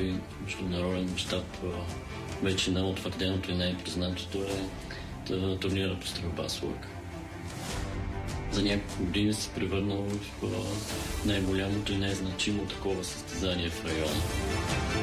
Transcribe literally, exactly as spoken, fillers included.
би международен мащаб вече не утвърденото и не е признатото е турнира по стрелба с лък. За няколко години се превърнал в най-голямото и най-значимо такова състезание в района.